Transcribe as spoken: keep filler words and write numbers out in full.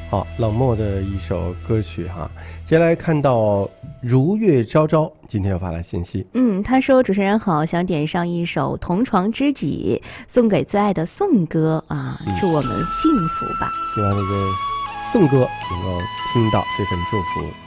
好，冷漠的一首歌曲哈。接下来看到如月昭昭，今天又发来信息。 嗯，他说：“主持人好，想点上一首《同床知己》，送给最爱的宋哥啊，祝我们幸福吧。” 希望那个宋哥能够听到这份祝福。